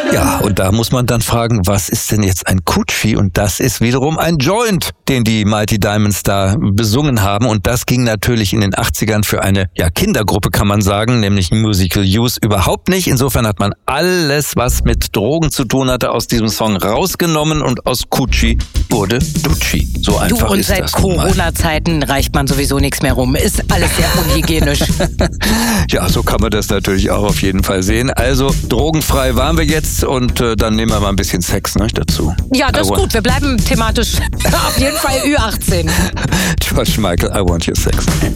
Ja, und da muss man dann fragen, was ist denn jetzt ein Coochie? Und das ist wiederum ein Joint, den die Mighty Diamonds da besungen haben. Und das ging natürlich in den 80ern für eine Kindergruppe, kann man sagen, nämlich Musical Youth, überhaupt nicht. Insofern hat man alles, was mit Drogen zu tun hatte, aus diesem Song rausgenommen und aus Coochie wurde Ducci. So einfach und ist seit das. Corona-Zeiten reicht man sowieso nichts mehr rum. Ist alles sehr unhygienisch. Ja, so kann man das natürlich auch auf jeden Fall sehen. Also drogenfrei waren wir jetzt und dann nehmen wir mal ein bisschen Sex dazu. Ja, das ist gut. Wir bleiben thematisch auf jeden Fall Ü18. George Michael, I Want Your Sex.